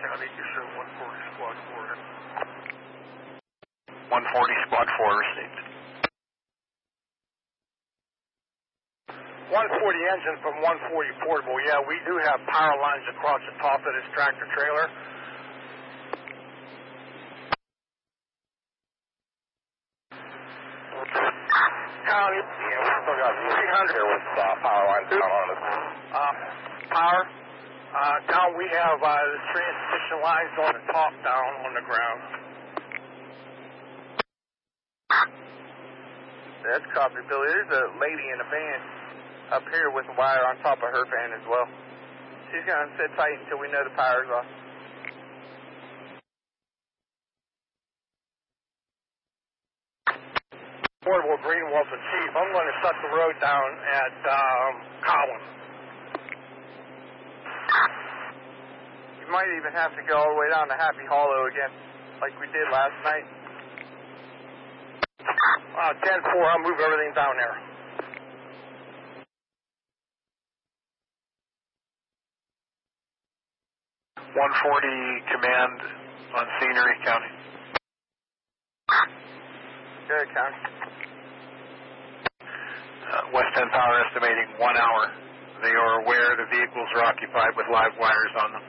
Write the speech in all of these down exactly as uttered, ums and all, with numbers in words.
County, you show one forty Squad four. one forty Squad four received. one forty engine from one forty portable. Yeah, we do have power lines across the top of this tractor trailer. County, yeah, we still got three hundred here with uh, power lines down on us. Uh, power, uh, down we have uh, the transmission lines on the top down on the ground. That's copy, Billy. There's a lady in a van up here with a wire on top of her van as well. She's going to sit tight until we know the power's off. Portable Greenwolf and Chief, I'm going to shut the road down at um, Cowan. You might even have to go all the way down to Happy Hollow again, like we did last night. Uh, ten four, I'll move everything down there. one forty command on Scenery County. Good, County. Uh, West ten Power estimating one hour. They are aware the vehicles are occupied with live wires on them.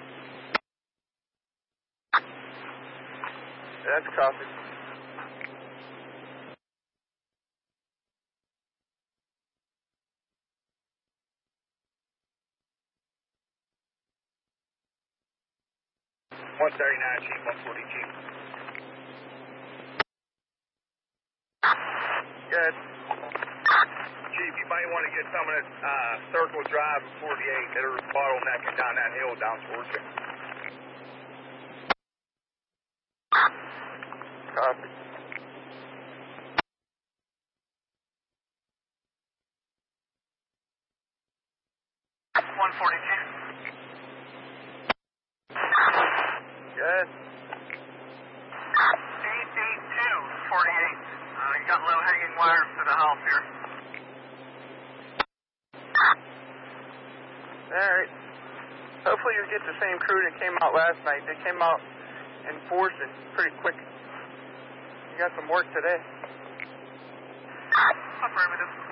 That's copy. one thirty-nine, Chief, one forty, Chief. Good. Chief, you might want to get some of that uh, Circle Drive and forty-eight that are bottlenecking down that hill down towards you. Copy. one forty, Chief. Good. D D two, forty-eight. Uh, you got low hanging wires to the house here. Alright. Hopefully you get the same crew that came out last night. They came out and forced it pretty quick. You got some work today. Affirmative.